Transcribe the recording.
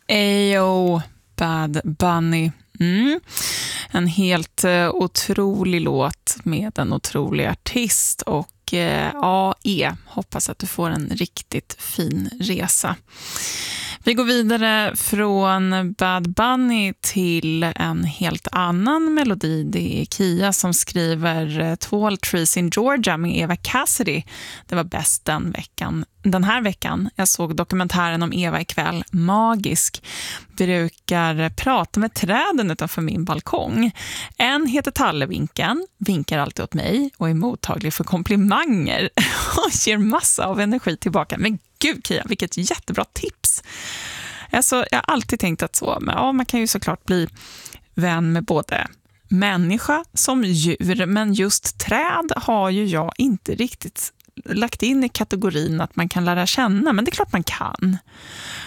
Ayo, Bad Bunny. En helt otrolig låt med en otrolig artist och AE. Hoppas att du får en riktigt fin resa. Vi går vidare från Bad Bunny till en helt annan melodi. Det är Kia som skriver Tall Trees in Georgia med Eva Cassidy. Det var bäst den här veckan. Jag såg dokumentären om Eva ikväll. Magisk. Brukar prata med träden utanför min balkong. En heter Tallevinken, vinkar alltid åt mig och är mottaglig för komplimanger och ger massa av energi tillbaka. Men gud Kia, vilket jättebra tips. Alltså, jag har alltid tänkt att man kan ju såklart bli vän med både människa som djur, men just träd har ju jag inte riktigt lagt in i kategorin att man kan lära känna, men det är klart man kan.